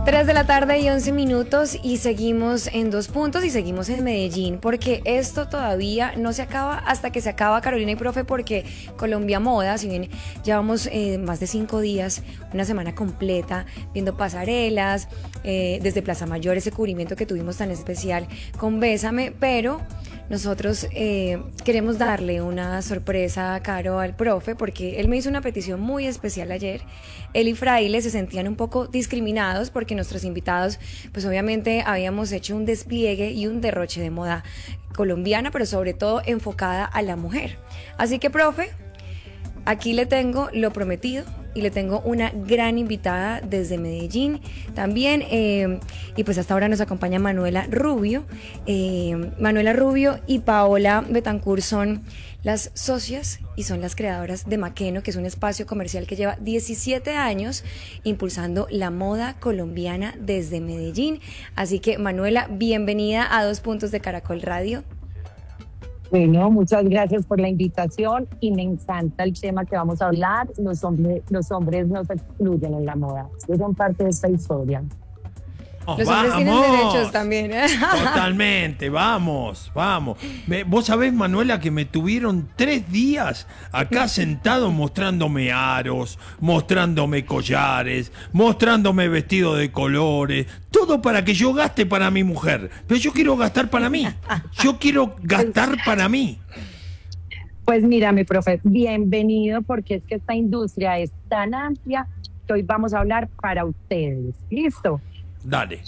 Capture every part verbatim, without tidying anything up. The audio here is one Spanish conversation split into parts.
Tres de la tarde y once minutos y seguimos en Dos Puntos y seguimos en Medellín porque esto todavía no se acaba hasta que se acaba, Carolina y profe, porque Colombia Moda, si bien llevamos eh, más de cinco días, una semana completa viendo pasarelas, eh, desde Plaza Mayor, ese cubrimiento que tuvimos tan especial con Bésame, pero nosotros eh, queremos darle una sorpresa a Caro, al profe, porque él me hizo una petición muy especial ayer. Él y Fraile se sentían un poco discriminados porque nuestros invitados, pues obviamente habíamos hecho un despliegue y un derroche de moda colombiana, pero sobre todo enfocada a la mujer. Así que, profe, aquí le tengo lo prometido y le tengo una gran invitada desde Medellín también, eh, y pues hasta ahora nos acompaña Manuela Rubio. Eh, Manuela Rubio y Paola Betancourt son las socias y son las creadoras de Maqueno, que es un espacio comercial que lleva diecisiete años impulsando la moda colombiana desde Medellín. Así que, Manuela, bienvenida a Dos Puntos de Caracol Radio. Bueno, muchas gracias por la invitación y me encanta el tema que vamos a hablar. Los hombres, los hombres no se excluyen en la moda, son parte de esta historia. Oh, los hombres tienen derechos también, ¿eh? Totalmente, vamos, vamos. Me, vos sabés, Manuela, que me tuvieron tres días acá sentado mostrándome aros, mostrándome collares, mostrándome vestido de colores, todo para que yo gaste para mi mujer. Pero yo quiero gastar para mí, yo quiero gastar para mí. Pues mira, mi profe, bienvenido, porque es que esta industria es tan amplia que hoy vamos a hablar para ustedes. ¿Listo? Dale.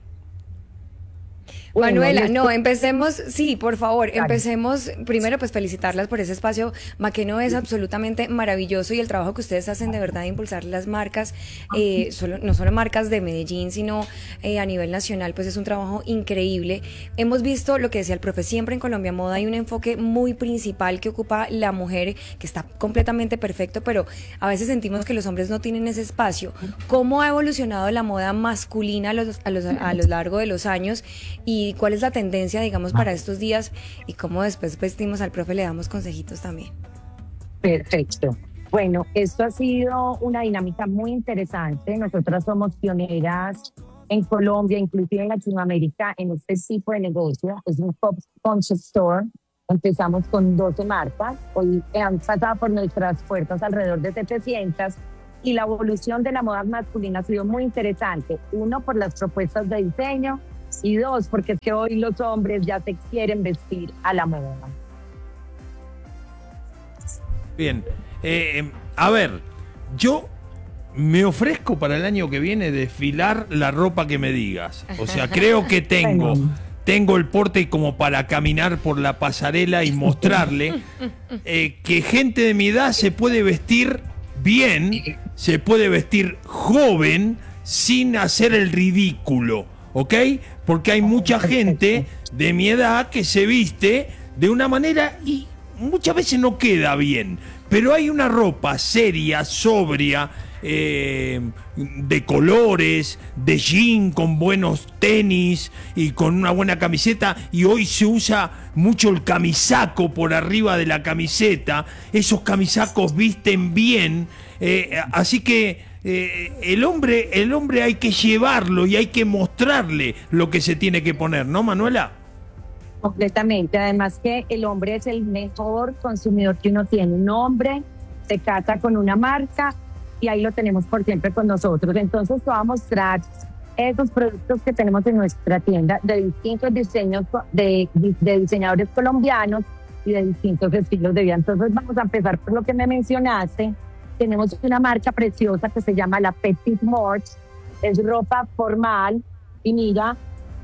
Manuela, bueno, no, empecemos, sí, por favor, claro. empecemos, primero pues felicitarlas por ese espacio. Maqueno es absolutamente maravilloso y el trabajo que ustedes hacen de verdad de impulsar las marcas, eh, solo, no solo marcas de Medellín, sino eh, a nivel nacional, pues es un trabajo increíble. Hemos visto lo que decía el profe, siempre en Colombia Moda hay un enfoque muy principal que ocupa la mujer, que está completamente perfecto, pero a veces sentimos que los hombres no tienen ese espacio. ¿Cómo ha evolucionado la moda masculina a, los, a, los, a lo largo de los años y cuál es la tendencia, digamos, para estos días y cómo después vestimos al profe, le damos consejitos también? Perfecto. Bueno, esto ha sido una dinámica muy interesante. Nosotras somos pioneras en Colombia, inclusive en Latinoamérica, en este tipo de negocio. Es un concept store. Empezamos con doce marcas. Hoy han pasado por nuestras puertas alrededor de setecientas. Y la evolución de la moda masculina ha sido muy interesante. Uno, por las propuestas de diseño. Y dos, porque es que hoy los hombres ya se quieren vestir a la moda. Bien, eh, a ver, yo me ofrezco para el año que viene desfilar la ropa que me digas. O sea, creo que tengo, tengo el porte como para caminar por la pasarela y mostrarle eh, que gente de mi edad se puede vestir bien, se puede vestir joven sin hacer el ridículo. ¿Ok? Porque hay mucha gente de mi edad que se viste de una manera y muchas veces no queda bien. Pero hay una ropa seria, sobria, eh, de colores, de jean, con buenos tenis y con una buena camiseta. Y hoy se usa mucho el camisaco por arriba de la camiseta. Esos camisacos visten bien. Eh, así que... Eh, el hombre, el hombre hay que llevarlo y hay que mostrarle lo que se tiene que poner, ¿no, Manuela? Completamente. Además que el hombre es el mejor consumidor que uno tiene. Un hombre se casa con una marca y ahí lo tenemos por siempre con nosotros. Entonces te voy a mostrar esos productos que tenemos en nuestra tienda de distintos diseños de, de diseñadores colombianos y de distintos estilos de vida. Entonces vamos a empezar por lo que me mencionaste. Tenemos una marca preciosa que se llama la Petit Mort, es ropa formal y mira,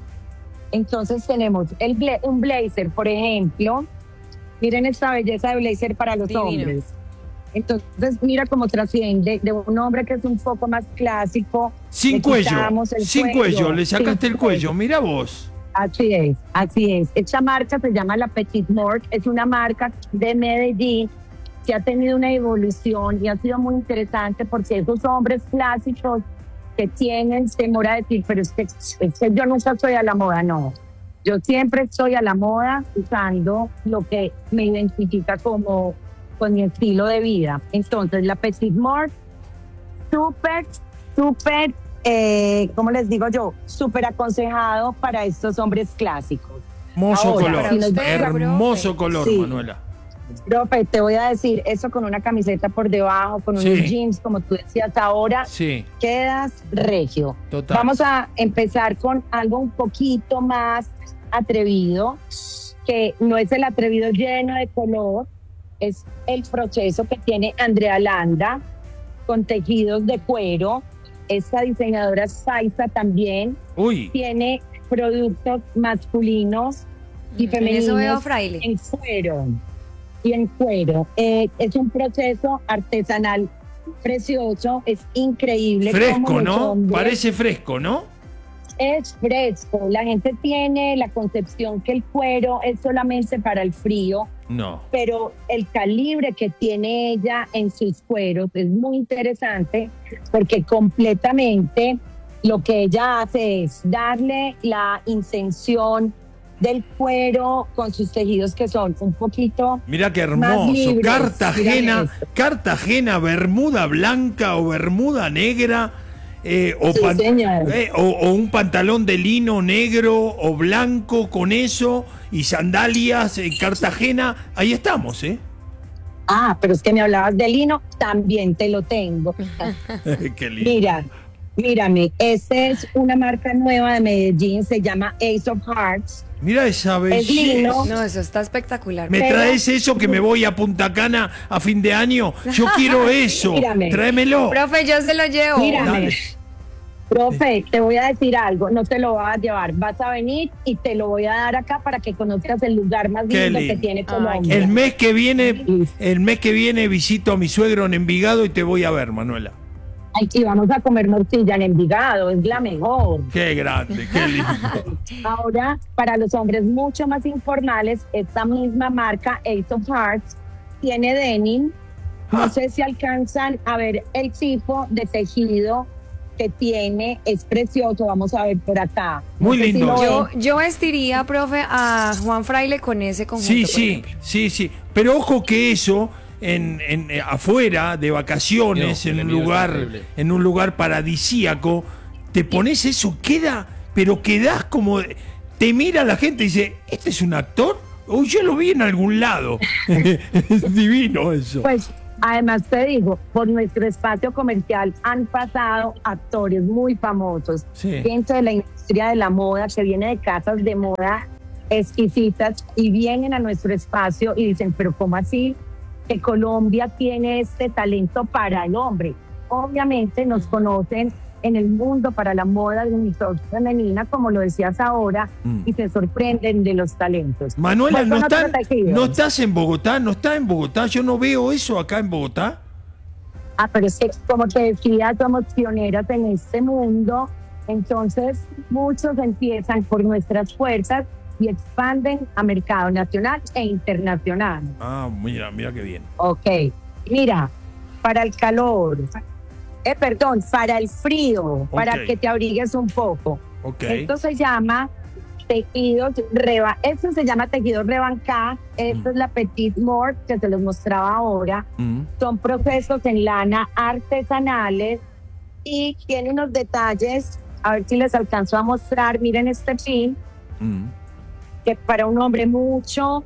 entonces tenemos el bla- un blazer, por ejemplo, miren esta belleza de blazer para los Divino. hombres. Entonces mira cómo trasciende de un hombre que es un poco más clásico. Sin cuello, sin cuello, cuello, le sacaste el cuello, cuello. Mira vos. Así es, así es. Esta marca se llama la Petit Mort, es una marca de Medellín que ha tenido una evolución y ha sido muy interesante porque esos hombres clásicos que tienen temor a decir, pero es que, es que yo nunca estoy a la moda, no. Yo siempre estoy a la moda usando lo que me identifica como con mi estilo de vida. Entonces, la Petit Mort, súper, súper eh, ¿cómo les digo yo? Súper aconsejado para estos hombres clásicos. Hermoso Ahora, color, si nos- hermoso color, Sí. Manuela. Profe, te voy a decir, eso con una camiseta por debajo, con Sí. unos jeans, como tú decías ahora, Sí, quedas regio. total. Vamos a empezar con algo un poquito más atrevido, que no es el atrevido lleno de color, es el proceso que tiene Andrea Landa con tejidos de cuero. Esta diseñadora es paisa también, Uy, tiene productos masculinos y En eso femeninos veo fraile. en cuero. Y en cuero. Eh, es un proceso artesanal precioso, es increíble. cómo fresco, los ¿no? hombres- Parece fresco, ¿no? Es fresco. La gente tiene la concepción que el cuero es solamente para el frío, No. pero el calibre que tiene ella en sus cueros es muy interesante porque completamente lo que ella hace es darle la intención del cuero con sus tejidos que son un poquito Mira qué más hermoso. libres. Cartagena, Mira esto. Cartagena, bermuda blanca o bermuda negra. eh, o, Sí, pan- señor. eh, o, o un pantalón de lino negro o blanco con eso y sandalias en Cartagena. Ahí estamos, ¿eh? Ah, pero es que me hablabas de lino, también te lo tengo. Qué lindo. Mira, mírame, esta es una marca nueva de Medellín, se llama Ace of Hearts. Mira esa Es lino. belleza. No, eso está espectacular. ¿Me Pero- traes eso que me voy a Punta Cana a fin de año? Yo quiero eso. Mírame. Tráemelo. Profe, yo se lo llevo. Mírame. Dale. Profe, te voy a decir algo, no te lo vas a llevar, vas a venir y te lo voy a dar acá para que conozcas el lugar más Qué lindo que lindo. tiene Ay, Colombia. El mes que viene, Listo. el mes que viene visito a mi suegro en Envigado y te voy a ver, Manuela. Ay, y vamos a comer morcilla en Envigado, es la mejor. Qué grande, qué lindo. Ahora, para los hombres mucho más informales, esta misma marca, Ace of Hearts, tiene denim. No Ah. sé si alcanzan a ver el tipo de tejido que tiene, es precioso, vamos a ver por acá. No Muy sé si lindo. lo Yo, ven. yo vestiría, profe, a Juan Fraile con ese conjunto. Sí, por sí, ejemplo. sí, sí. Pero ojo que eso en, en, eh, afuera de vacaciones, No, en el un envío está lugar, terrible. en un lugar paradisíaco, te pones eso, queda, pero quedás como, te mira la gente y dice, ¿este es un actor? O yo lo vi en algún lado. Es divino eso. Pues además te digo, por nuestro espacio comercial han pasado actores muy famosos Sí. dentro de la industria de la moda, que viene de casas de moda exquisitas y vienen a nuestro espacio y dicen, pero ¿cómo así que Colombia tiene este talento para el hombre? Obviamente nos conocen en el mundo para la moda de uniforme femenina, como lo decías ahora, Mm. y se sorprenden de los talentos. Manuela, Voy ¿no, con otro están- tejido. ¿no estás en Bogotá? ¿No estás en Bogotá? Yo no veo eso acá en Bogotá. Ah, pero es que, como te decía, somos pioneras en este mundo, entonces muchos empiezan por nuestras puertas y expanden a mercado nacional e internacional. Ah, mira, mira qué bien. Ok, mira, para el calor, eh, perdón, para el frío, para Ok. que te abrigues un poco. Ok. Esto se llama tejidos reba, esto se llama tejido rebancá, esto Mm. es la Petit Mort que se los mostraba ahora. Mm. Son procesos en lana artesanales y tiene unos detalles, a ver si les alcanzo a mostrar, miren este pin, Mm. que para un hombre mucho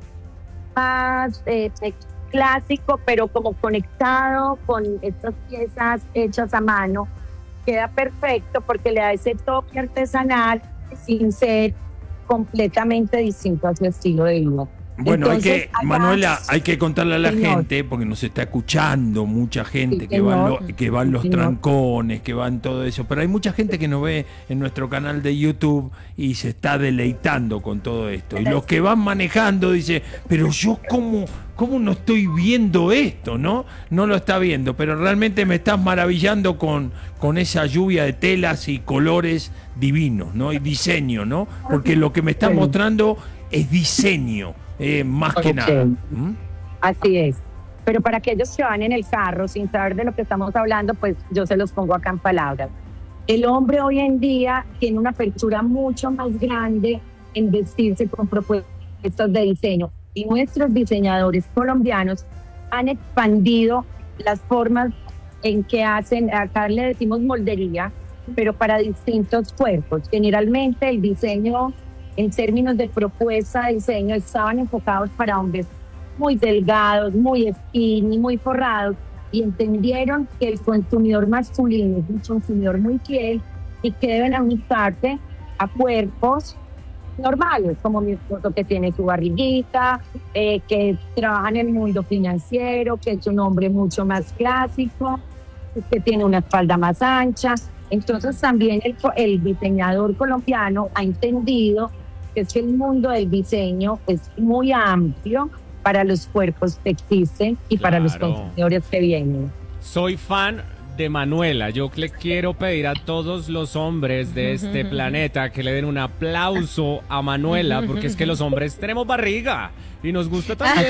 más eh, eh, clásico, pero como conectado con estas piezas hechas a mano, queda perfecto porque le da ese toque artesanal sin ser completamente distinto a su estilo de vida. Bueno, hay Entonces, que, acá- Manuela, hay que contarle a la Señor. gente, porque nos está escuchando mucha gente Sí, que va, señor. lo- que va en los Señor. trancones, que va en todo eso, pero hay mucha gente que nos ve en nuestro canal de YouTube y se está deleitando con todo esto. Y los que van manejando dice, pero yo cómo, cómo no estoy viendo esto, ¿no? No lo está viendo, pero realmente me estás maravillando con, con esa lluvia de telas y colores divinos, ¿no? Y diseño, ¿no? Porque lo que me está Sí. mostrando es diseño. Eh, más que Ok. nada. ¿Mm? Así es. Pero para aquellos que van en el carro sin saber de lo que estamos hablando, pues yo se los pongo acá en palabras. El hombre hoy en día tiene una apertura mucho más grande en vestirse con propuestas de diseño. Y nuestros diseñadores colombianos han expandido las formas en que hacen, acá le decimos moldería, pero para distintos cuerpos. Generalmente el diseño, en términos de propuesta de diseño, estaban enfocados para hombres muy delgados, muy skinny, muy forrados, y entendieron que el consumidor masculino es un consumidor muy fiel y que deben ajustarse a cuerpos normales, como mi esposo que tiene su barriguita, eh, que trabaja en el mundo financiero, que es un hombre mucho más clásico, que tiene una espalda más ancha. Entonces también el, el diseñador colombiano ha entendido que es que el mundo del diseño es muy amplio para los cuerpos que existen y Claro. para los consumidores que vienen. Soy fan de Manuela. Yo le quiero pedir a todos los hombres de este planeta que le den un aplauso a Manuela, porque es que los hombres tenemos barriga y nos gusta también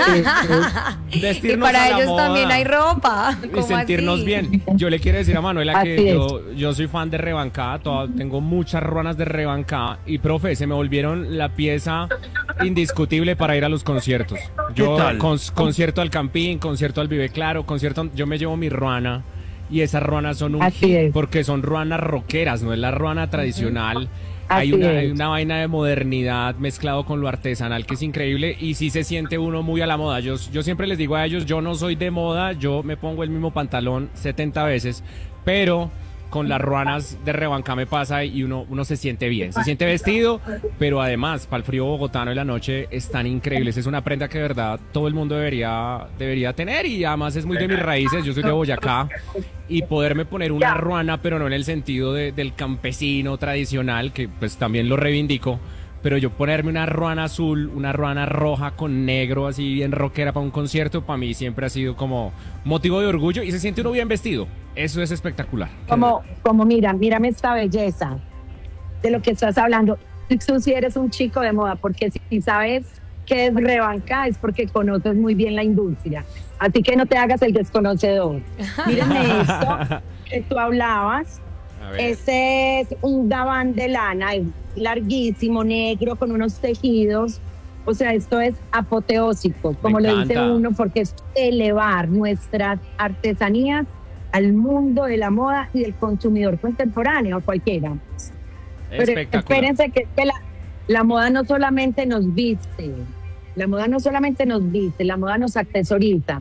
Y vestirnos para a la ellos moda también hay ropa. y ¿Cómo sentirnos así? bien. Yo le quiero decir a Manuela Así que es. yo, yo soy fan de Rebancá, toda- tengo muchas ruanas de Rebancá y profe, se me volvieron la pieza indiscutible para ir a los conciertos. Yo ¿Qué tal? con- concierto al Campín, concierto al Vive Claro, concierto, yo me llevo mi ruana y esas ruanas son un Así hit es. porque son ruanas rockeras, no es la ruana tradicional. Hay Así una, es. hay una vaina de modernidad mezclado con lo artesanal que es increíble y sí se siente uno muy a la moda. Yo, yo siempre les digo a ellos, yo no soy de moda, yo me pongo el mismo pantalón setenta veces, pero con las ruanas de Rebancá me pasa y uno, uno se siente bien, se siente vestido, pero además para el frío bogotano de la noche están increíbles. Es una prenda que de verdad todo el mundo debería, debería tener y además es muy de mis raíces, yo soy de Boyacá y poderme poner una ruana, pero no en el sentido de- del campesino tradicional, que pues también lo reivindico, pero yo ponerme una ruana azul, una ruana roja con negro, así bien rockera para un concierto, para mí siempre ha sido como motivo de orgullo y se siente uno bien vestido. Eso es espectacular. Como, como mira, mírame esta belleza de lo que estás hablando. Tú sí eres un chico de moda, porque si sabes qué es Rebancá es porque conoces muy bien la industria. Así que no te hagas el desconocedor. Mírame esto que tú hablabas. A ver. Ese es un gabán de lana, es larguísimo, negro, con unos tejidos. O sea, esto es apoteósico, como lo dice encanta. uno, porque es elevar nuestras artesanías al mundo de la moda y del consumidor contemporáneo, cualquiera. Pero Espectacular. espérense que, que la, la moda no solamente nos viste, la moda no solamente nos viste, la moda nos accesoriza.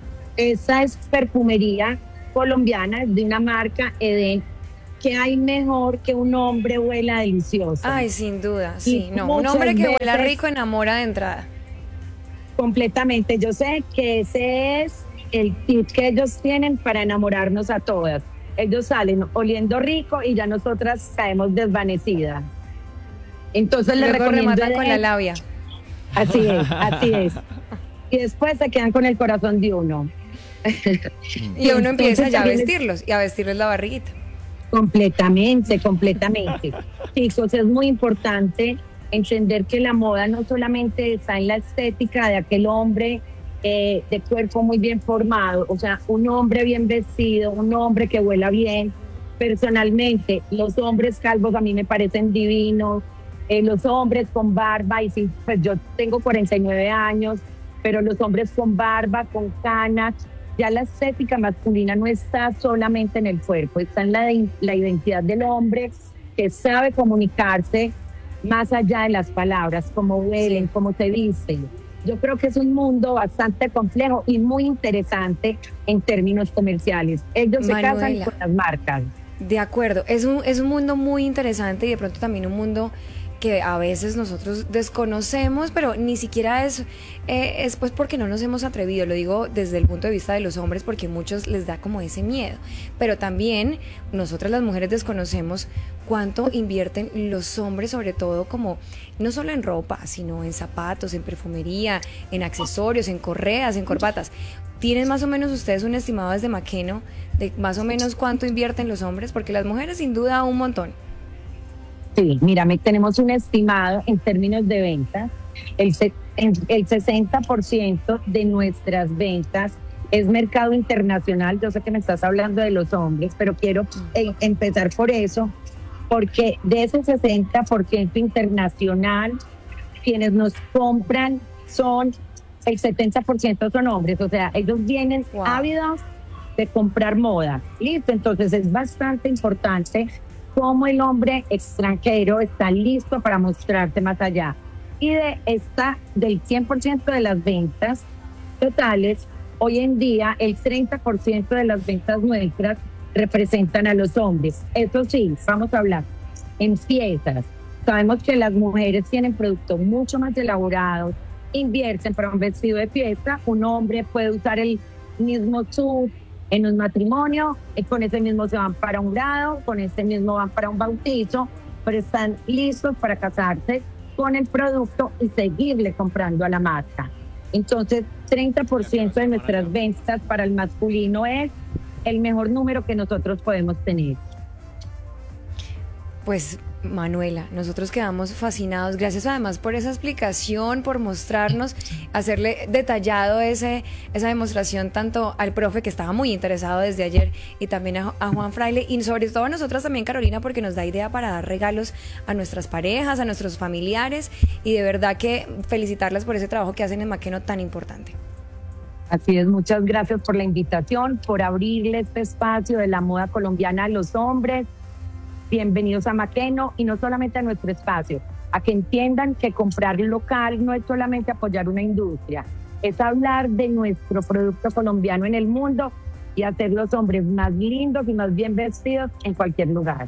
Esa es perfumería colombiana, es de una marca Eden. ¿Qué hay mejor que un hombre huela delicioso? Ay, sin duda, sí. Y No, un muchas hombre que huela veces- rico enamora de entrada. Completamente. Yo sé que ese es el tip que ellos tienen para enamorarnos a todas. Ellos salen oliendo rico y ya nosotras caemos desvanecidas. Entonces les Luego recomiendo rematan con la Eden. labia. Así es, así es. Y después se quedan con el corazón de uno. Y uno empieza Entonces ya a también es- vestirlos y a vestirles la barriguita. Completamente, completamente. Chicos, es muy importante entender que la moda no solamente está en la estética de aquel hombre eh, de cuerpo muy bien formado, o sea, un hombre bien vestido, un hombre que huela bien. Personalmente, los hombres calvos a mí me parecen divinos, eh, los hombres con barba, y sí, pues yo tengo cuarenta y nueve años, pero los hombres con barba, con canas, ya la estética masculina no está solamente en el cuerpo, está en la, de- la identidad del hombre que sabe comunicarse más allá de las palabras, cómo huelen, Sí. cómo se visten. Yo creo que es un mundo bastante complejo y muy interesante en términos comerciales. Ellos se casan Manuela. con las marcas. De acuerdo, es un, es un mundo muy interesante y de pronto también un mundo que a veces nosotros desconocemos, pero ni siquiera es, eh, es pues porque no nos hemos atrevido, lo digo desde el punto de vista de los hombres porque a muchos les da como ese miedo, pero también nosotras las mujeres desconocemos cuánto invierten los hombres, sobre todo como no solo en ropa, sino en zapatos, en perfumería, en accesorios, en correas, en corbatas. ¿Tienen más o menos ustedes un estimado desde Maqueno de más o menos cuánto invierten los hombres? Porque las mujeres sin duda un montón. Sí, mírame, tenemos un estimado en términos de ventas. El, se- en- el sesenta por ciento de nuestras ventas es mercado internacional. Yo sé que me estás hablando de los hombres, pero quiero eh, empezar por eso, porque de ese sesenta por ciento internacional, quienes nos compran son, el setenta por ciento son hombres, o sea, ellos vienen Wow. ávidos de comprar moda. Listo, entonces es bastante importante cómo el hombre extranjero está listo para mostrarse más allá. Y de esta, del cien por ciento de las ventas totales, hoy en día el treinta por ciento de las ventas nuestras representan a los hombres. Eso sí, vamos a hablar en piezas. Sabemos que las mujeres tienen productos mucho más elaborados, invierten para un vestido de fiesta. Un hombre puede usar el mismo suit en un matrimonio, y con ese mismo se van para un grado, con ese mismo van para un bautizo, pero están listos para casarse con el producto y seguirle comprando a la marca. Entonces, treinta por ciento de nuestras ventas para el masculino es el mejor número que nosotros podemos tener. Pues, Manuela, nosotros quedamos fascinados. Gracias además por esa explicación, por mostrarnos, hacerle detallado ese, esa demostración tanto al profe, que estaba muy interesado desde ayer, y también a, a Juan Fraile, y sobre todo a nosotras también, Carolina, porque nos da idea para dar regalos a nuestras parejas, a nuestros familiares, y de verdad que felicitarlas por ese trabajo que hacen en Maqueno tan importante. Así es, muchas gracias por la invitación, por abrirle este espacio de la moda colombiana a los hombres. Bienvenidos a Maqueno, y no solamente a nuestro espacio, a que entiendan que comprar local no es solamente apoyar una industria, es hablar de nuestro producto colombiano en el mundo y hacer los hombres más lindos y más bien vestidos en cualquier lugar.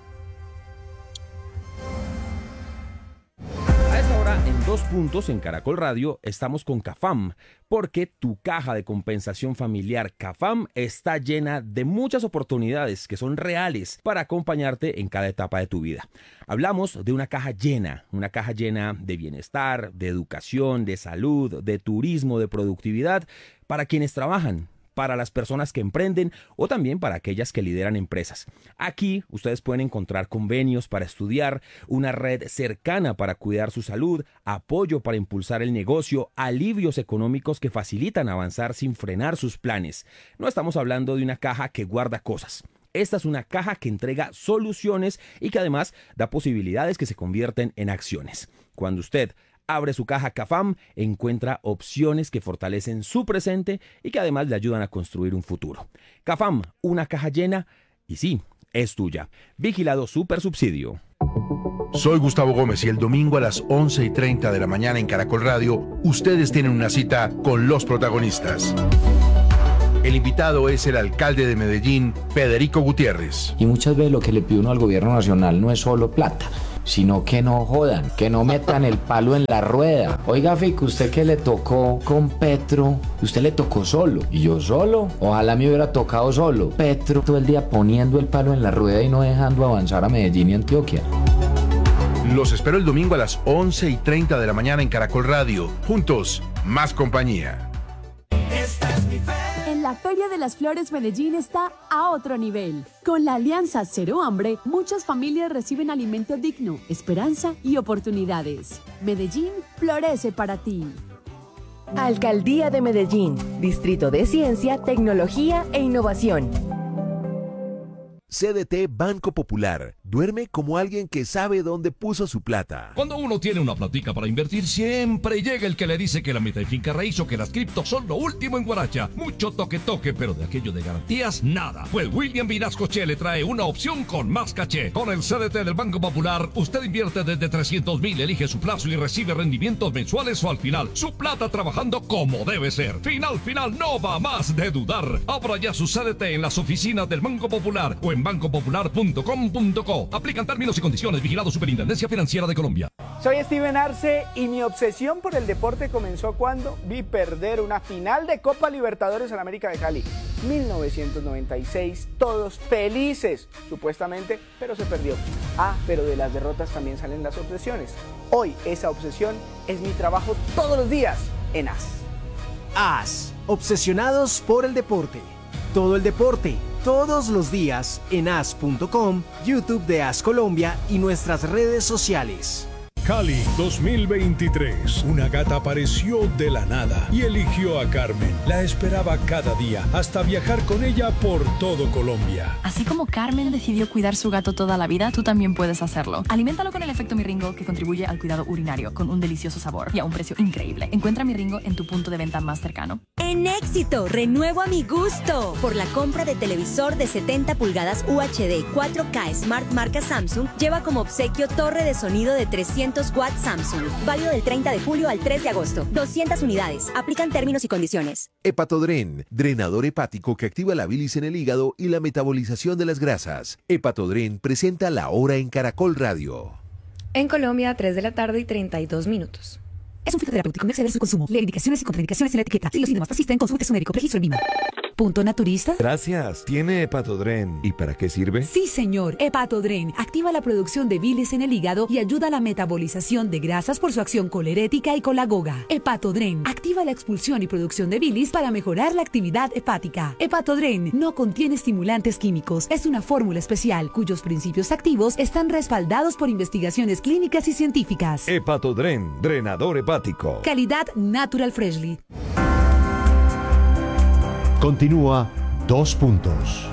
En Dos Puntos en Caracol Radio estamos con CAFAM, porque tu caja de compensación familiar CAFAM está llena de muchas oportunidades que son reales para acompañarte en cada etapa de tu vida. Hablamos de una caja llena, una caja llena de bienestar, de educación, de salud, de turismo, de productividad, para quienes trabajan, para las personas que emprenden o también para aquellas que lideran empresas. Aquí ustedes pueden encontrar convenios para estudiar, una red cercana para cuidar su salud, apoyo para impulsar el negocio, alivios económicos que facilitan avanzar sin frenar sus planes. No estamos hablando de una caja que guarda cosas. Esta es una caja que entrega soluciones y que además da posibilidades que se convierten en acciones. Cuando usted abre su caja CAFAM, encuentra opciones que fortalecen su presente y que además le ayudan a construir un futuro. CAFAM, una caja llena, y sí, es tuya. Vigilado Supersubsidio. Soy Gustavo Gómez y el domingo a las once y treinta de la mañana en Caracol Radio, ustedes tienen una cita con los protagonistas. El invitado es el alcalde de Medellín, Federico Gutiérrez. Y muchas veces lo que le pide uno al gobierno nacional no es solo plata, sino que no jodan, que no metan el palo en la rueda. Oiga, Fico, usted que le tocó con Petro, usted le tocó solo, y yo solo, ojalá me hubiera tocado solo. Petro todo el día poniendo el palo en la rueda y no dejando avanzar a Medellín y Antioquia. Los espero el domingo a las once y treinta de la mañana en Caracol Radio. Juntos, más compañía. La Feria de las Flores Medellín está a otro nivel. Con la alianza Cero Hambre, muchas familias reciben alimento digno, esperanza y oportunidades. Medellín florece para ti. Alcaldía de Medellín, Distrito de Ciencia, Tecnología e Innovación. C D T Banco Popular. Duerme como alguien que sabe dónde puso su plata. Cuando uno tiene una platica para invertir, siempre llega el que le dice que la meta y finca raíz o que las criptos son lo último en Guaracha. Mucho toque toque, pero de aquello de garantías, nada. Pues William Vinascoche le trae una opción con más caché. Con el C D T del Banco Popular, usted invierte desde trescientos mil, elige su plazo y recibe rendimientos mensuales o al final. Su plata trabajando como debe ser. Final, final, no va más de dudar. Abra ya su C D T en las oficinas del Banco Popular o en banco popular punto com punto co. Aplican términos y condiciones. Vigilado Superintendencia Financiera de Colombia. Soy Steven Arce y mi obsesión por el deporte comenzó cuando vi perder una final de Copa Libertadores en América de Cali. mil novecientos noventa y seis, todos felices, supuestamente, pero se perdió. Ah, pero de las derrotas también salen las obsesiones. Hoy esa obsesión es mi trabajo todos los días en A S. A S, obsesionados por el deporte. Todo el deporte, todos los días en A S punto com, YouTube de A S Colombia y nuestras redes sociales. Cali dos mil veintitrés. Una gata apareció de la nada y eligió a Carmen. La esperaba cada día hasta viajar con ella por todo Colombia. Así como Carmen decidió cuidar su gato toda la vida, tú también puedes hacerlo. Aliméntalo con el efecto Miringo, que contribuye al cuidado urinario con un delicioso sabor y a un precio increíble. Encuentra Miringo en tu punto de venta más cercano. ¡Buen éxito! ¡Renuevo a mi gusto! Por la compra de televisor de setenta pulgadas U H D cuatro K Smart marca Samsung, lleva como obsequio torre de sonido de trescientos watts Samsung. Válido del treinta de julio al tres de agosto. doscientas unidades. Aplican términos y condiciones. Hepatodren, drenador hepático que activa la bilis en el hígado y la metabolización de las grasas. Hepatodren presenta La Hora en Caracol Radio. En Colombia, tres de la tarde y treinta y dos minutos. Es un fitoterapéutico, no exceder su consumo. Lee indicaciones y contraindicaciones en la etiqueta. Si los síntomas persisten, consulte a su médico. Registro en Vima. ¿Punto naturista? Gracias. ¿Tiene Hepatodren? ¿Y para qué sirve? Sí, señor. Hepatodren activa la producción de bilis en el hígado y ayuda a la metabolización de grasas por su acción colerética y colagoga. Hepatodren activa la expulsión y producción de bilis para mejorar la actividad hepática. Hepatodren no contiene estimulantes químicos. Es una fórmula especial cuyos principios activos están respaldados por investigaciones clínicas y científicas. Hepatodren, drenador hepático. Calidad Natural Freshly. Continúa Dos Puntos.